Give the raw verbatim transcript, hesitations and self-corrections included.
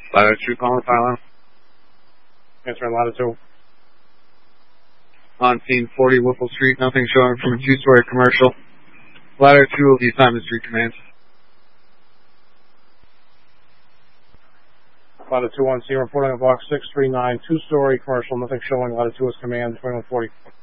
Ladder two, calling Pylon. Answering Ladder two. On scene forty Whipple Street, nothing showing from a two-story commercial. Ladder two will be assigned to Street Command. Ladder two on scene, reporting a block six three nine, two-story commercial, nothing showing. Ladder two is command, twenty-one forty.